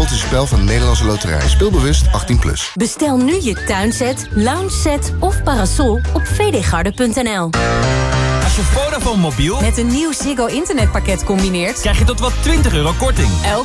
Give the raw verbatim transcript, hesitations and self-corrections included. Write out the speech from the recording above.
Pot is een spel van de Nederlandse Loterij. Speelbewust achttien plus. Bestel nu je tuinset, loungeset of parasol op v d garden punt n l. Als je Vodafone mobiel Met een nieuw Ziggo internetpakket combineert, krijg je tot wel twintig euro korting. Elk